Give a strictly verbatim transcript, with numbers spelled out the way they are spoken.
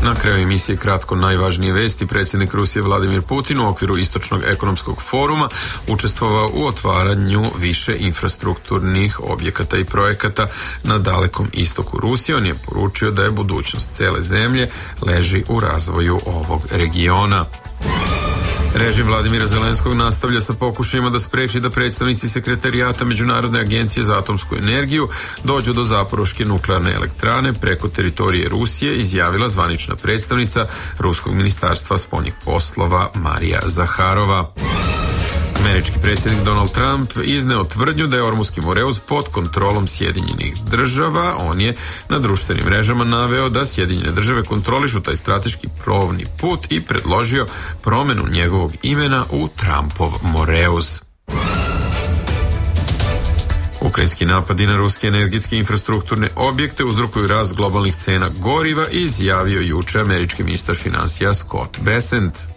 Na kraju emisije kratko najvažnije vesti. Predsjednik Rusije Vladimir Putin u okviru Istočnog ekonomskog foruma učestvovao u otvaranju više infrastrukturnih objekata i projekata na dalekom istoku Rusije. On je poručio da je budućnost cele zemlje leži u razvoju ovog regiona. Režim Vladimira Zelenskog nastavlja sa pokušajima da spreči da predstavnici sekretarijata Međunarodne agencije za atomsku energiju dođu do Zaporoške nuklearne elektrane preko teritorije Rusije, izjavila zvanična predstavnica Ruskog ministarstva spoljnih poslova Marija Zaharova. Američki predsjednik Donald Trump izneo tvrdnju da je Ormuski Moreus pod kontrolom Sjedinjenih država. On je na društvenim mrežama naveo da Sjedinjene države kontrolišu taj strateški plovni put i predložio promjenu njegovog imena u Trumpov Moreus. Ukrajinski napadi na ruske energetske infrastrukturne objekte uzrokuju rast globalnih cena goriva, izjavio juče američki ministar financija Scott Bessent.